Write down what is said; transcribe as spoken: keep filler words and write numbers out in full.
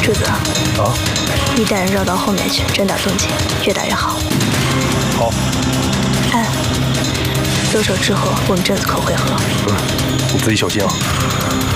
柱子， 啊， 你带人绕到后面去，专打动静，越打越好。 好。 安，走手之后，我们正子口会合。 嗯，你自己小心啊。